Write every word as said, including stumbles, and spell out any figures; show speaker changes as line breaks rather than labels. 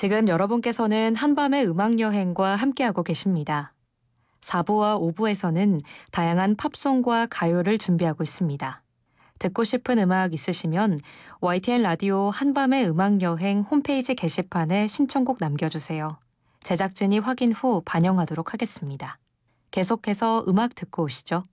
지금 여러분께서는 한밤의 음악여행과 함께하고 계십니다. 사 부와 오 부에서는 다양한 팝송과 가요를 준비하고 있습니다. 듣고 싶은 음악 있으시면 와이티엔 라디오 한밤의 음악여행 홈페이지 게시판에 신청곡 남겨주세요. 제작진이 확인 후 반영하도록 하겠습니다. 계속해서 음악 듣고 오시죠.